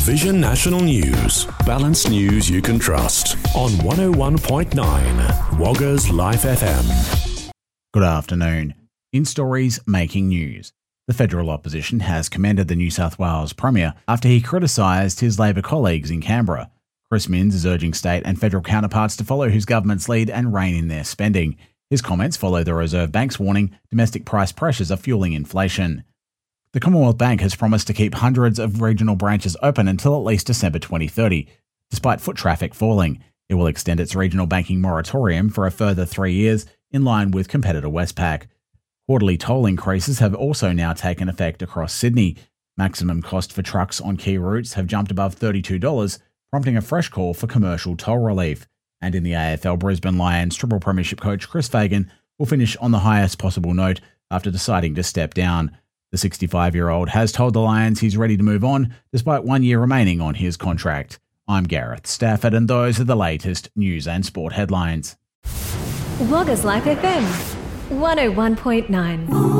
Vision National News. Balanced news you can trust. On 101.9 Wagga's Life FM. Good afternoon. In stories making news, the federal opposition has commended the New South Wales Premier after he criticised his Labor colleagues in Canberra. Chris Minns is urging state and federal counterparts to follow his government's lead and rein in their spending. His comments follow the Reserve Bank's warning domestic price pressures are fueling inflation. The Commonwealth Bank has promised to keep hundreds of regional branches open until at least December 2030, despite foot traffic falling. It will extend its regional banking moratorium for a further 3 years, in line with competitor Westpac. Quarterly toll increases have also now taken effect across Sydney. Maximum cost for trucks on key routes have jumped above $32, prompting a fresh call for commercial toll relief. And in the AFL, Brisbane Lions Triple Premiership coach Chris Fagan will finish on the highest possible note after deciding to step down. The 65-year-old has told the Lions he's ready to move on, despite 1 year remaining on his contract. I'm Gareth Stafford, and those are the latest news and sport headlines. Wagga's Life FM 101.9.